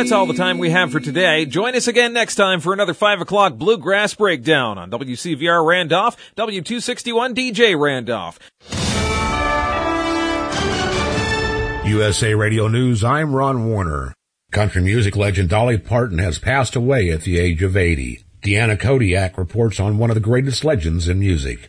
That's all the time we have for today. Join us again next time for another 5 o'clock Bluegrass Breakdown on WCVR Randolph, W261 DJ Randolph. USA Radio News, I'm Ron Warner. Country music legend Dolly Parton has passed away at the age of 80. Deanna Kodiak reports on one of the greatest legends in music.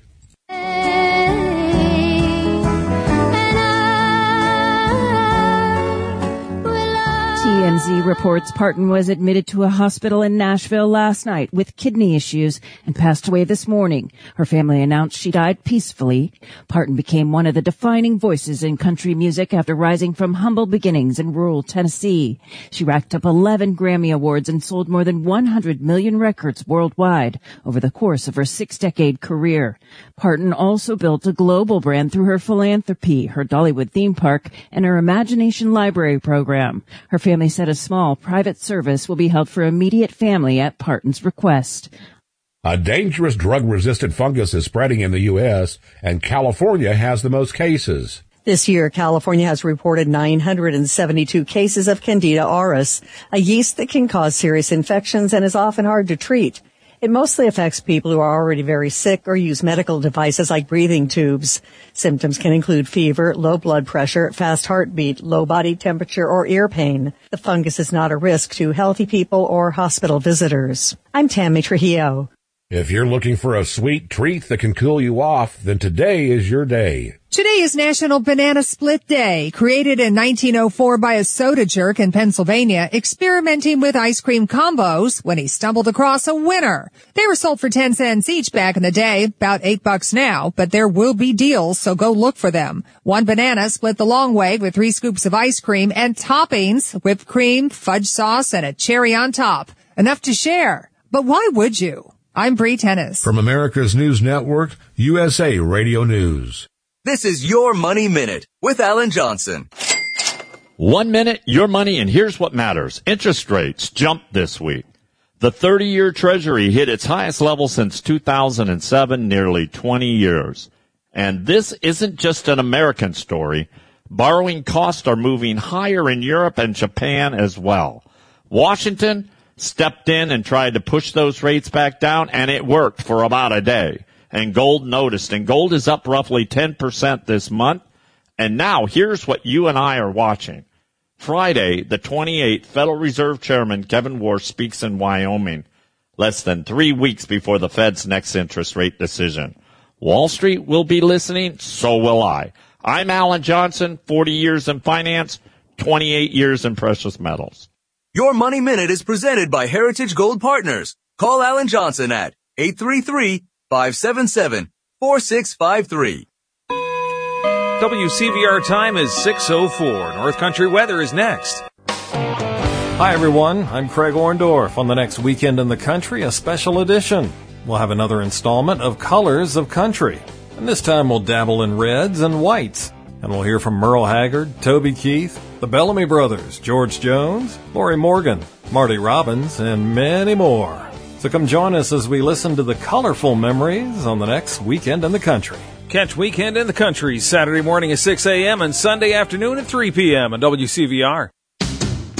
TMZ reports Parton was admitted to a hospital in Nashville last night with kidney issues and passed away this morning. Her family announced she died peacefully. Parton became one of the defining voices in country music after rising from humble beginnings in rural Tennessee. She racked up 11 Grammy Awards and sold more than 100 million records worldwide over the course of her 6-decade career. Parton also built a global brand through her philanthropy, her Dollywood theme park, and her Imagination Library program. Her family said a small private service will be held for immediate family at Parton's request. A dangerous drug-resistant fungus is spreading in the U.S., and California has the most cases. This year, California has reported 972 cases of Candida auris, a yeast that can cause serious infections and is often hard to treat. It mostly affects people who are already very sick or use medical devices like breathing tubes. Symptoms can include fever, low blood pressure, fast heartbeat, low body temperature, or ear pain. The fungus is not a risk to healthy people or hospital visitors. I'm Tammy Trujillo. If you're looking for a sweet treat that can cool you off, then today is your day. Today is National Banana Split Day, created in 1904 by a soda jerk in Pennsylvania, experimenting with ice cream combos when he stumbled across a winner. They were sold for 10 cents each back in the day, about $8 now, but there will be deals, so go look for them. One banana split the long way with 3 scoops of ice cream and toppings, whipped cream, fudge sauce, and a cherry on top. Enough to share. But why would you? I'm Bree Tennis. From America's News Network, USA Radio News. This is Your Money Minute with Alan Johnson. 1 minute, your money, and here's what matters. Interest rates jumped this week. The 30-year Treasury hit its highest level since 2007, nearly 20 years. And this isn't just an American story. Borrowing costs are moving higher in Europe and Japan as well. Washington stepped in and tried to push those rates back down, and it worked for about a day. And gold noticed, and gold is up roughly 10% this month. And now here's what you and I are watching. Friday, the 28th, Federal Reserve Chairman Kevin Warsh speaks in Wyoming, less than 3 weeks before the Fed's next interest rate decision. Wall Street will be listening, so will I. I'm Alan Johnson, 40 years in finance, 28 years in precious metals. Your Money Minute is presented by Heritage Gold Partners. Call Alan Johnson at 833-577-4653. WCVR time is 6:04. North Country weather is next. Hi, everyone. I'm Craig Orndorff. On the next Weekend in the Country, a special edition. We'll have another installment of Colors of Country. And this time we'll dabble in reds and whites. And we'll hear from Merle Haggard, Toby Keith, the Bellamy Brothers, George Jones, Lori Morgan, Marty Robbins, and many more. So come join us as we listen to the colorful memories on the next Weekend in the Country. Catch Weekend in the Country Saturday morning at 6 a.m. and Sunday afternoon at 3 p.m. on WCVR.